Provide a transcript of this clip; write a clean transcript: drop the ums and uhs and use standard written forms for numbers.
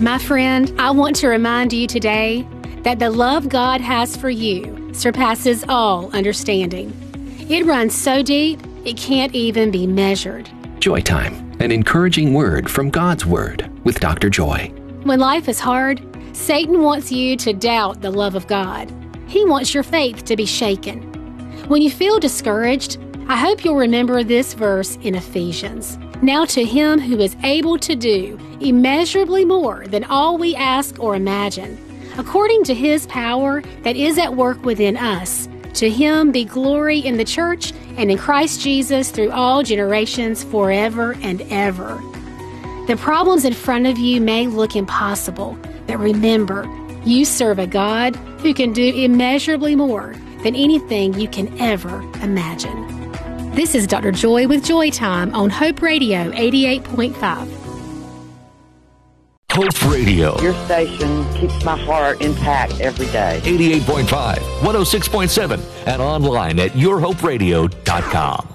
My friend, I want to remind you today that the love God has for you surpasses all understanding. It runs so deep, it can't even be measured. Joy Time, an encouraging word from God's Word with Dr. Joy. When life is hard, Satan wants you to doubt the love of God. He wants your faith to be shaken. When you feel discouraged, I hope you'll remember this verse in Ephesians. Now to Him who is able to do immeasurably more than all we ask or imagine, according to His power that is at work within us, to Him be glory in the church and in Christ Jesus through all generations forever and ever. The problems in front of you may look impossible, but remember, you serve a God who can do immeasurably more than anything you can ever imagine. This is Dr. Joy with Joy Time on Hope Radio 88.5. Hope Radio. Your station keeps my heart intact every day. 88.5, 106.7, and online at yourhoperadio.com.